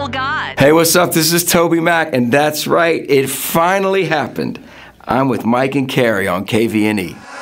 Bible God. Hey, what's up? This is Toby Mac, and that's right, it finally happened. I'm with Mike and Carrie on KVNE.